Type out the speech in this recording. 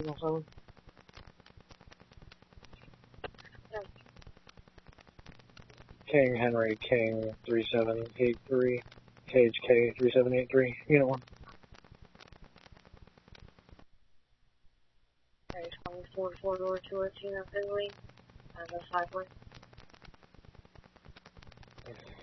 Signal 7. King Henry King 3783, KHK 3783, Unit 1. Okay, 24 door 202 Finley, the 5 way.